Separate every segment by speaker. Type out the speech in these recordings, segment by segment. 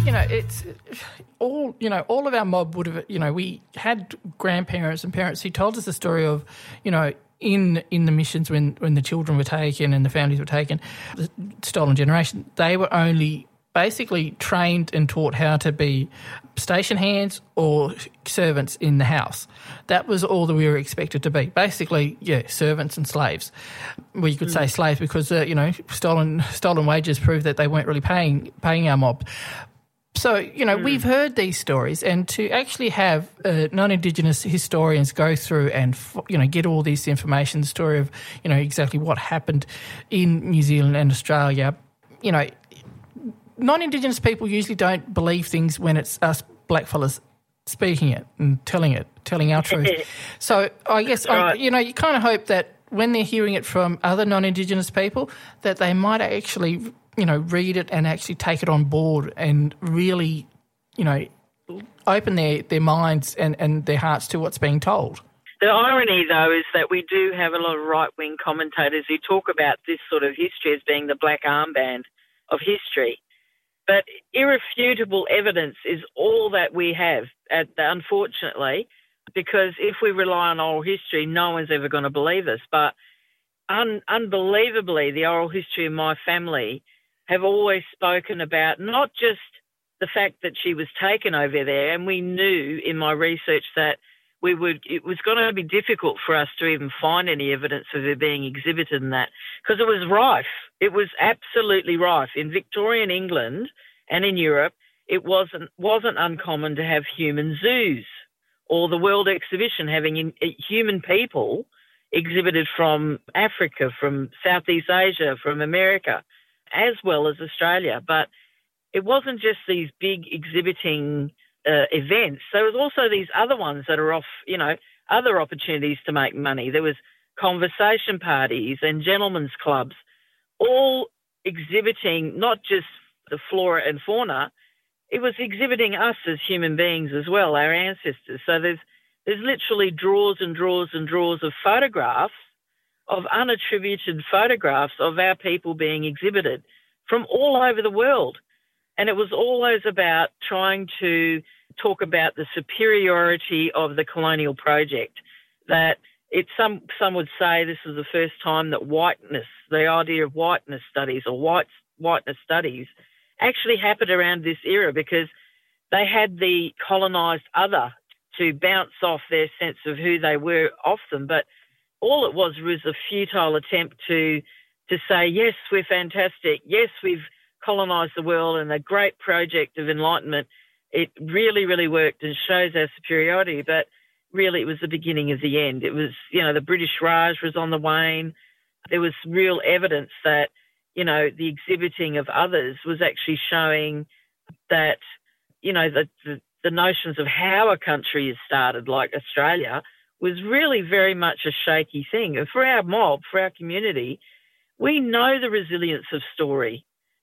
Speaker 1: It's all of our mob would have, we had grandparents and parents who told us the story of, in the missions when the children were taken and the families were taken, the stolen generation, they were only basically trained and taught how to be station hands or servants in the house. That was all that we were expected to be. Basically, servants and slaves. Well, you could say slaves because, stolen wages prove that they weren't really paying our mob. So, we've heard these stories, and to actually have non-Indigenous historians go through and, get all this information, the story of, exactly what happened in New Zealand and Australia, non-Indigenous people usually don't believe things when it's us blackfellas speaking it and telling our truth. So I guess, you kind of hope that when they're hearing it from other non-Indigenous people, that they might actually read it and actually take it on board and really, open their minds and their hearts to what's being told.
Speaker 2: The irony, though, is that we do have a lot of right-wing commentators who talk about this sort of history as being the black armband of history. But irrefutable evidence is all that we have, unfortunately, because if we rely on oral history, no one's ever going to believe us. But unbelievably, the oral history of my family have always spoken about not just the fact that she was taken over there, and we knew in my research that it was going to be difficult for us to even find any evidence of her being exhibited in that, because it was rife. It was absolutely rife. In Victorian England and in Europe, it wasn't uncommon to have human zoos, or the World Exhibition having human people exhibited from Africa, from Southeast Asia, from America, as well as Australia. But it wasn't just these big exhibiting events. There was also these other ones that are off, other opportunities to make money. There was conversation parties and gentlemen's clubs, all exhibiting not just the flora and fauna, it was exhibiting us as human beings as well, our ancestors. So there's literally drawers and drawers and drawers of photographs, of unattributed photographs of our people being exhibited from all over the world. And it was always about trying to talk about the superiority of the colonial project, that some would say this is the first time that whiteness, the idea of whiteness studies or whiteness studies actually happened around this era, because they had the colonised other to bounce off their sense of who they were off them. But all it was a futile attempt to say, yes, we're fantastic, yes, we've colonised the world and a great project of enlightenment. It really, really worked and shows our superiority, but really it was the beginning of the end. It was, the British Raj was on the wane. There was real evidence that, the exhibiting of others was actually showing that, the notions of how a country is started, like Australia, was really very much a shaky thing. And for our mob, for our community, we know the resilience of story.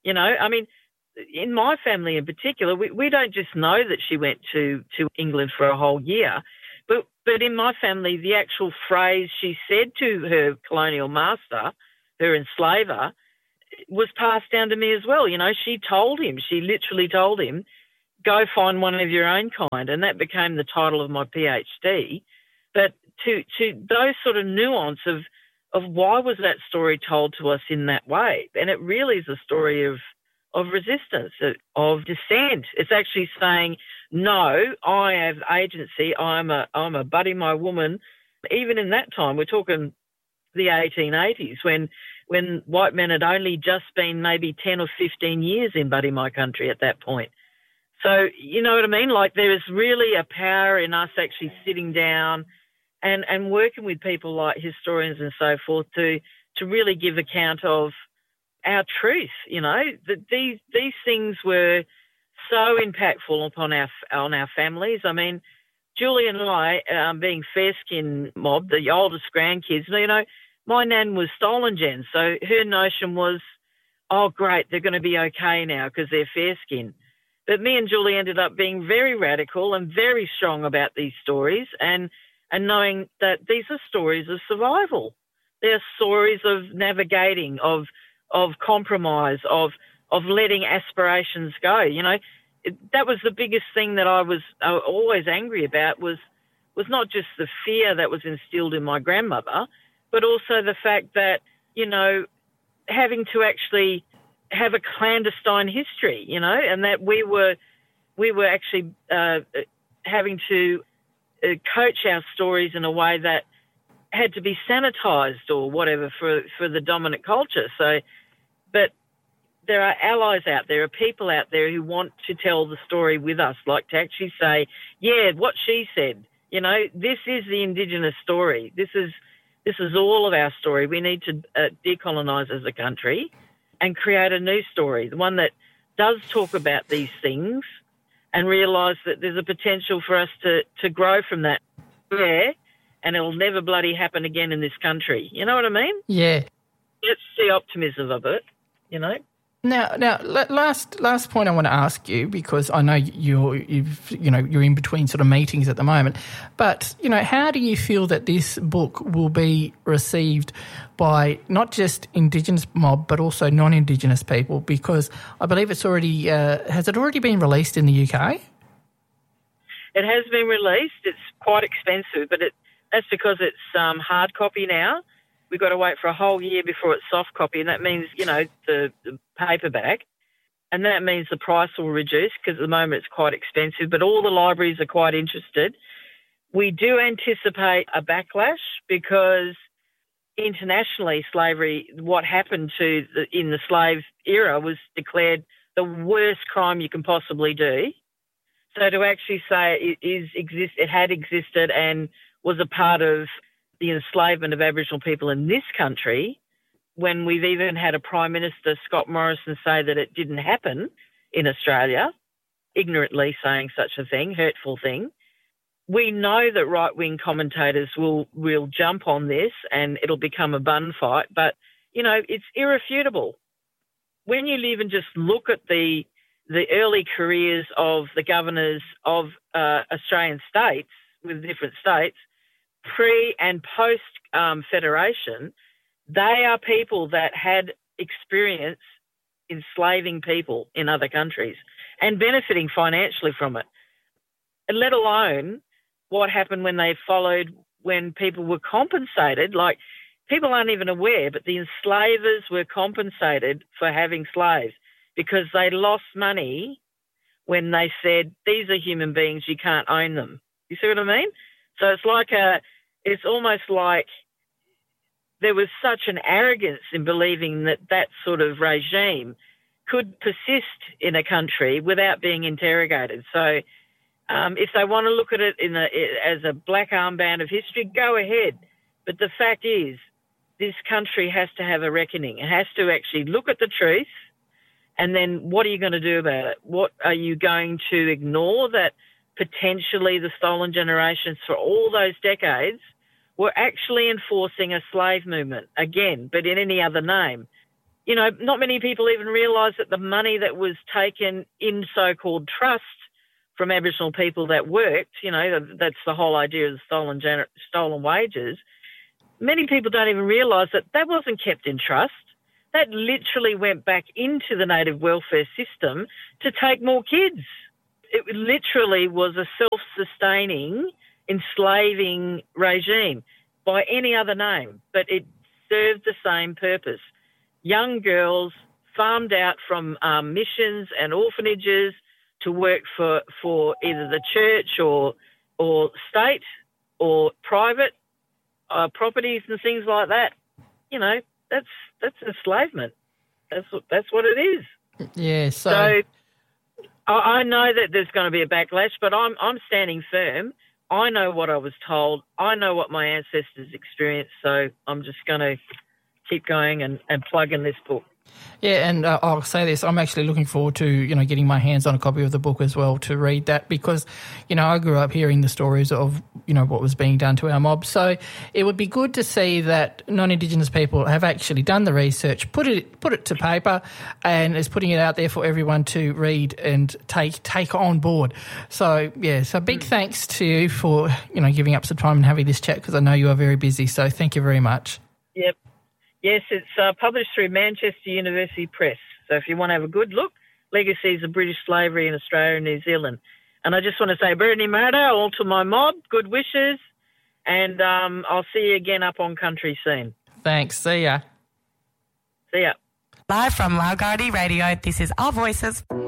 Speaker 2: In my family in particular, we don't just know that she went to England for a whole year, but in my family, the actual phrase she said to her colonial master, her enslaver, was passed down to me as well. She literally told him, go find one of your own kind, and that became the title of my PhD. But to those sort of nuance of why was that story told to us in that way? And it really is a story of resistance, of dissent. It's actually saying, no, I have agency. I'm a buddy my woman. Even in that time, we're talking the 1880s, when white men had only just been maybe 10 or 15 years in Buddy My Country at that point. So, you know what I mean? Like, there is really a power in us actually sitting down and working with people like historians and so forth to really give account of our truth. That these things were so impactful on our families. I mean, Julie and I, being fair-skinned mob, the oldest grandkids, my nan was stolen gen, so her notion was, oh, great, they're going to be okay now because they're fair-skinned. But me and Julie ended up being very radical and very strong about these stories and knowing that these are stories of survival. They're stories of navigating, of compromise, of letting aspirations go. that was the biggest thing that I was always angry about was not just the fear that was instilled in my grandmother, but also the fact that, having to actually have a clandestine history, and that we were actually having to coach our stories in a way that had to be sanitized or whatever for the dominant culture. So, but there are allies out there, people out there who want to tell the story with us, like to actually say, yeah, what she said, this is the Indigenous story. This is all of our story. We need to decolonise as a country and create a new story, the one that does talk about these things and realise that there's a potential for us to grow from that. Yeah, and it'll never bloody happen again in this country. You know what I mean?
Speaker 1: Yeah.
Speaker 2: That's the optimism of it,
Speaker 1: Now, last point I want to ask you, because I know you're in between sort of meetings at the moment, but how do you feel that this book will be received by not just Indigenous mob but also non-Indigenous people? Because I believe it's already has it already been released in the UK?
Speaker 2: It has been released. It's quite expensive, but that's because it's hard copy now. We've got to wait for a whole year before it's soft copy, and that means, the paperback, and that means the price will reduce because at the moment it's quite expensive, but all the libraries are quite interested. We do anticipate a backlash because internationally slavery, what happened in the slave era was declared the worst crime you can possibly do. So to actually say it had existed and was a part of the enslavement of Aboriginal people in this country, when we've even had a Prime Minister, Scott Morrison, say that it didn't happen in Australia, ignorantly saying such a thing, hurtful thing. We know that right-wing commentators will jump on this and it'll become a bun fight, but, it's irrefutable. When you even just look at the early careers of the governors of Australian states with different states, pre and post Federation, they are people that had experience enslaving people in other countries and benefiting financially from it, let alone what happened when people were compensated. Like, people aren't even aware, but the enslavers were compensated for having slaves because they lost money when they said, these are human beings, you can't own them. You see what I mean? So it's almost like there was such an arrogance in believing that sort of regime could persist in a country without being interrogated. So if they want to look at it as a black armband of history, go ahead. But the fact is, this country has to have a reckoning. It has to actually look at the truth, and then what are you going to do about it? What are you going to ignore that potentially the stolen generations for all those decades were actually enforcing a slave movement, again, but in any other name? Not many people even realise that the money that was taken in so-called trust from Aboriginal people that worked, that's the whole idea of the stolen wages. Many people don't even realise that wasn't kept in trust. That literally went back into the native welfare system to take more kids. It literally was a self-sustaining, enslaving regime by any other name, but it served the same purpose. Young girls farmed out from missions and orphanages to work for either the church or state or private properties and things like that. That's enslavement. That's what it is.
Speaker 1: Yeah.
Speaker 2: So I know that there's going to be a backlash, but I'm standing firm. I know what I was told. I know what my ancestors experienced, so I'm just going to keep going and plug in this book.
Speaker 1: Yeah, and I'll say this, I'm actually looking forward to, getting my hands on a copy of the book as well to read that because, I grew up hearing the stories of, what was being done to our mob. So it would be good to see that non-Indigenous people have actually done the research, put it to paper and is putting it out there for everyone to read and take on board. So, yeah, so big thanks to you for, giving up some time and having this chat because I know you are very busy. So thank you very much.
Speaker 2: Yep. Yes, it's published through Manchester University Press. So if you want to have a good look legacies of British slavery in Australia and New Zealand. And I just want to say, Brittany Murdo, all to my mob, good wishes, and I'll see you again up on country soon.
Speaker 1: Thanks. See ya.
Speaker 2: See ya.
Speaker 3: Live from Laogardi Radio, this is Our Voices.